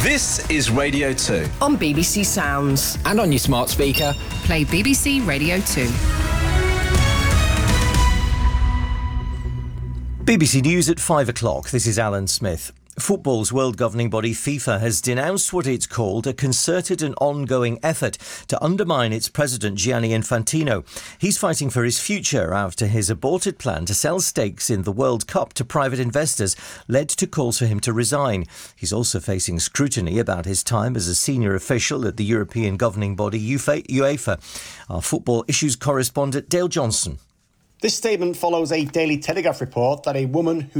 This is Radio 2. On BBC Sounds. And on your smart speaker. Play BBC Radio 2. BBC News at 5 o'clock. This is Alan Smith. Football's world governing body FIFA has denounced what it's called a concerted and ongoing effort to undermine its president Gianni Infantino. He's fighting for his future after his aborted plan to sell stakes in the World Cup to private investors led to calls for him to resign. He's also facing scrutiny about his time as a senior official at the European governing body UEFA. Our football issues correspondent Dale Johnson. This statement follows a Daily Telegraph report that a woman who